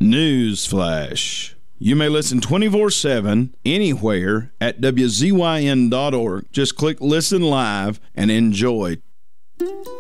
Newsflash. You may listen 24/7 anywhere at WZYN.org. Just click Listen Live and enjoy.